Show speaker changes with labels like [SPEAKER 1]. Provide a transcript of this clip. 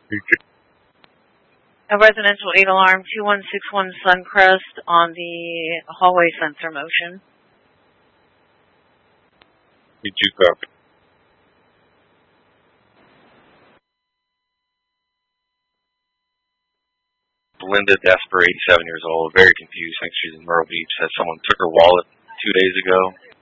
[SPEAKER 1] A residential 8 alarm 2161 Suncrest on the hallway sensor motion.
[SPEAKER 2] Did you copy? Belinda Desper, 87 years old, very confused. Thinks she's in Myrtle Beach. Says someone took her wallet 2 days ago.